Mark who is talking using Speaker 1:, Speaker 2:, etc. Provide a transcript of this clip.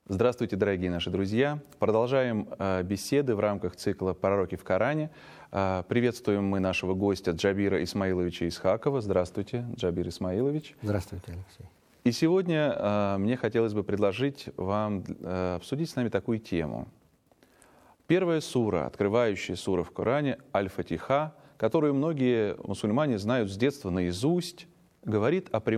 Speaker 1: Здравствуйте, дорогие наши друзья! Продолжаем беседы в рамках цикла «Пророки в Коране». Приветствуем мы нашего гостя Джабира Исмаиловича Исхакова. Здравствуйте, Джабир Исмаилович.
Speaker 2: Здравствуйте, Алексей.
Speaker 1: И сегодня мне хотелось бы предложить вам обсудить с нами такую тему. Первая сура, открывающая сура в Коране, Аль-Фатиха, которую многие мусульмане знают с детства наизусть, говорит о